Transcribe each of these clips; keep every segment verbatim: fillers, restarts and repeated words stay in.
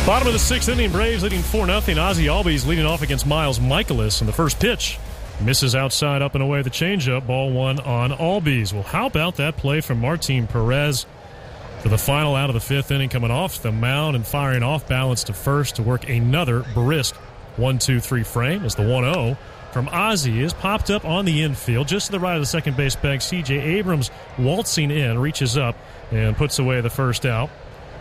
Bottom of the sixth inning, Braves leading four nothing. Ozzie Albies leading off against Miles Michaelis, and the first pitch misses outside, up and away the changeup. Ball one on Albies. Well, how about that play from Martin Perez for the final out of the fifth inning, coming off the mound and firing off balance to first to work another brisk one two three frame as the one oh from Ozzie is popped up on the infield just to the right of the second base bag. C J Abrams waltzing in, reaches up and puts away the first out.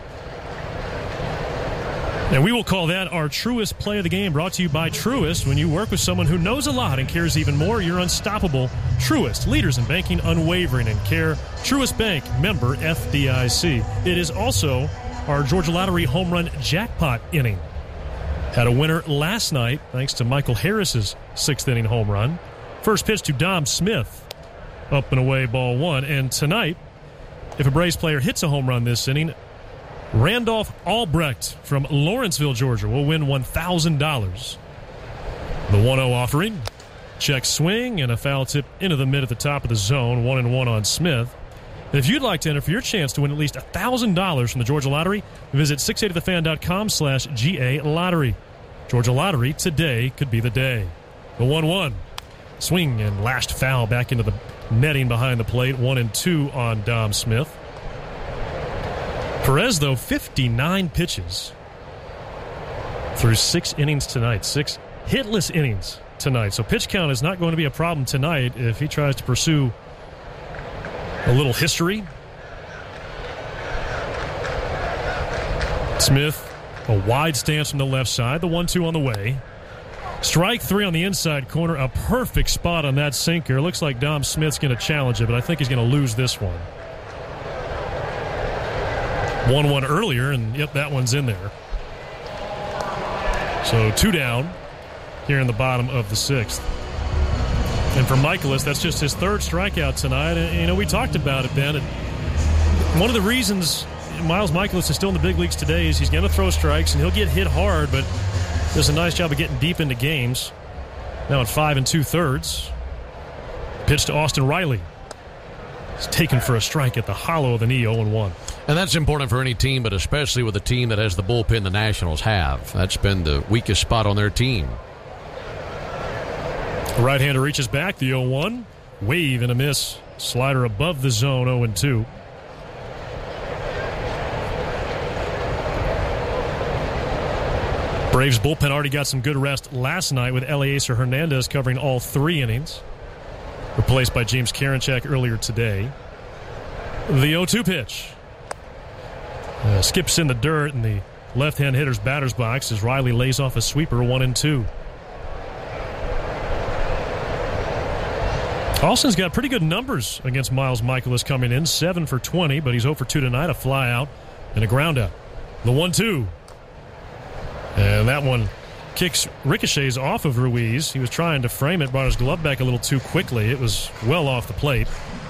And we will call that our Truist play of the game, brought to you by Truist. When you work with someone who knows a lot and cares even more, you're unstoppable. Truist, leaders in banking, unwavering in care. Truist Bank, member F D I C. It is also our Georgia Lottery home run jackpot inning. Had a winner last night thanks to Michael Harris's sixth inning home run. First pitch to Dom Smith, up and away, ball one. And tonight, if a Braves player hits a home run this inning, Randolph Albrecht from Lawrenceville, Georgia, will win one thousand dollars. The one oh offering. Check swing and a foul tip into the mid at the top of the zone. One and one on Smith. And if you'd like to enter for your chance to win at least one thousand dollars from the Georgia Lottery, visit six eighty the fan dot com slash G A Lottery. Georgia Lottery, today could be the day. The one one. Swing and lashed foul back into the netting behind the plate. One and two on Dom Smith. Perez, though, fifty-nine pitches through six innings tonight. Six hitless innings tonight. So pitch count is not going to be a problem tonight if he tries to pursue a little history. Smith, a wide stance from the left side. The one two on the way. Strike three on the inside corner. A perfect spot on that sinker. Looks like Dom Smith's going to challenge it, but I think he's going to lose this one. one one earlier, and yep, that one's in there. So two down here in the bottom of the sixth. And for Michaelis, that's just his third strikeout tonight. And, you know, we talked about it, Ben. One of the reasons Miles Michaelis is still in the big leagues today is he's going to throw strikes, and he'll get hit hard, but does a nice job of getting deep into games. Now at five and two-thirds. Pitch to Austin Riley. He's taken for a strike at the hollow of the knee, oh and one. And that's important for any team, but especially with a team that has the bullpen the Nationals have. That's been the weakest spot on their team. The right-hander reaches back, the oh one. Wave and a miss. Slider above the zone, oh and two. Braves bullpen already got some good rest last night with Eliezer Hernandez covering all three innings. Replaced by James Karinchak earlier today. The oh two pitch. Uh, skips in the dirt in the left-hand hitter's batter's box as Riley lays off a sweeper, one and two. Austin's got pretty good numbers against Miles Michaelis coming in. seven for twenty, but he's oh for two tonight. A fly out and a ground out. The one two. And that one kicks ricochets off of Ruiz. He was trying to frame it, brought his glove back a little too quickly. It was well off the plate.